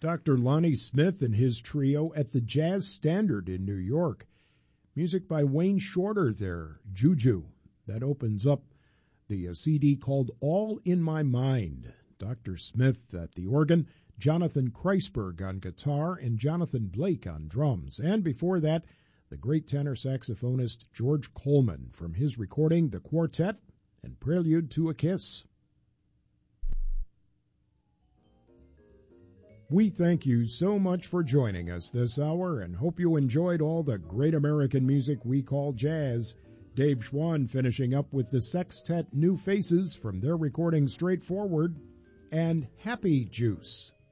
Dr. Lonnie Smith and his trio at the Jazz Standard in New York. Music by Wayne Shorter there, Juju. That opens up the CD called All in My Mind. Dr. Smith at the organ, Jonathan Kreisberg on guitar, and Jonathan Blake on drums. And before that, the great tenor saxophonist George Coleman from his recording The Quartet and Prelude to a Kiss. We thank you so much for joining us this hour and hope you enjoyed all the great American music we call jazz. Dave Schwann finishing up with the sextet New Faces from their recording Straightforward and Happy Juice.